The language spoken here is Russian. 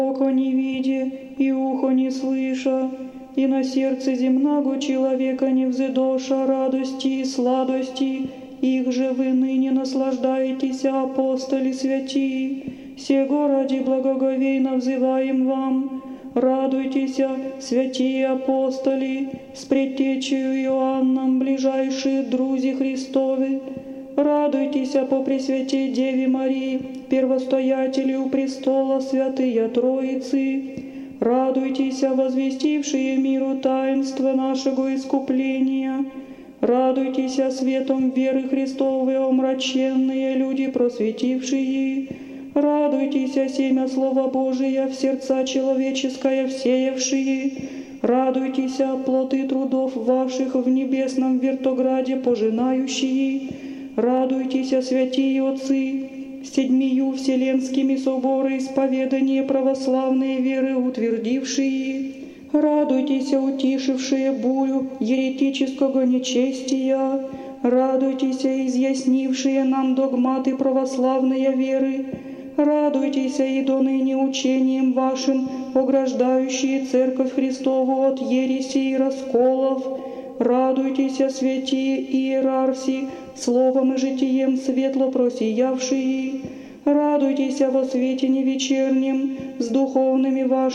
око не видя, и ухо не слыша, и на сердце земного человека не взыдоша радости и сладости, их же вы ныне наслаждаетесь, апостоли святии, сего ради благоговейно взываем вам. Радуйтесь, святые апостоли, с предтечею Иоанном, ближайшие друзі Христовы. Радуйтесь по Пресвятей Деве Марии, первостоятелю престола святые Троицы. Радуйтесь, возвестившие миру таинство нашего искупления. Радуйтесь, светом веры Христовой омраченные люди просветившие. Радуйтесь, семя Слова Божия в сердца человеческое всеявшие. Радуйтесь, плоды трудов ваших в небесном вертограде пожинающие. Радуйтесь, святые отцы, седьмию вселенскими соборы исповедание православной веры утвердившие. Радуйтесь, утишившие бурю еретического нечестия. Радуйтесь, изъяснившие нам догматы православной веры. Радуйтесь, и до ныне учением вашим, ограждающие Церковь Христову от ереси и расколов. Радуйтесь, святые иерарси, словом и житием светло просиявшие. Радуйтесь во свете невечернем, с духовными вашими